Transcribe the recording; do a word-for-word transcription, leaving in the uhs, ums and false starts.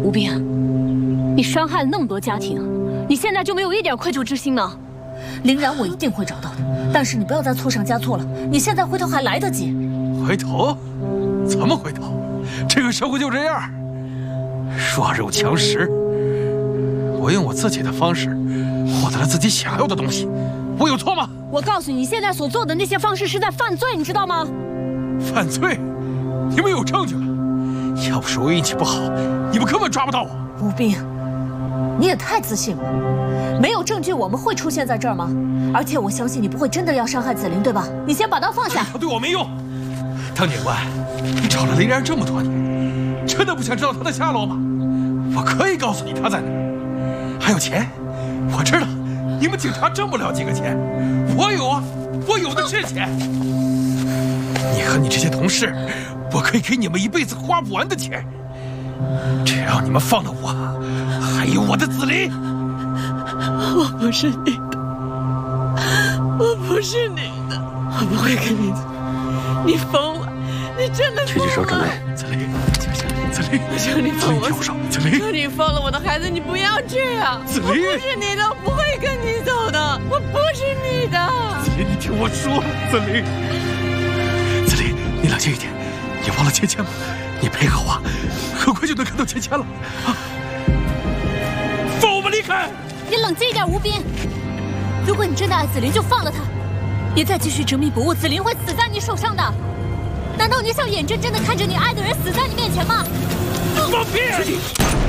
吴斌，你伤害了那么多家庭，你现在就没有一点愧疚之心吗？ 林然，我一定会找到的。但是你不要再错上加错了，你现在回头还来得及。 回头？怎么回头？这个社会就这样，弱肉强食。我用我自己的方式获得了自己想要的东西，我有错吗？ 我告诉你，你现在所做的那些方式是在犯罪，你知道吗？ 犯罪？你们有证据了？要不是我运气不好，你们根本抓不到我。 吴斌，你也太自信了。没有证据，我们会出现在这儿吗？而且我相信你不会真的要伤害子琳，对吧？你先把刀放下。 他对我没用。当警官，你找了林然这么多年，真的不想知道他的下落吗？我可以告诉你他在哪儿。还有钱，我知道你们警察挣不了几个钱，我有啊，我有的是钱。你和你这些同事，我可以给你们一辈子花不完的钱，只要你们放了我，还有我的子琳。 我不是你的，我不是你的，我不会跟你走。你疯了，你真的疯了！ 举起手，准备。子琳，子琳， 我求你放我！ 听我说，子琳， 求你放了我的孩子，你不要这样！ 子琳， 我不是你的，我不会跟你走的，我不是你的。 子琳，你听我说，子琳，子琳，你冷静一点，你忘了芊芊吗？你配合我，很快就能看到芊芊了。啊！放我们离开！ 你冷静一点，吴斌。如果你真的爱子琳，就放了她，别再继续执迷不悟，子琳会死在你手上的。难道你想眼睁睁地看着你爱的人死在你面前吗？ 放屁！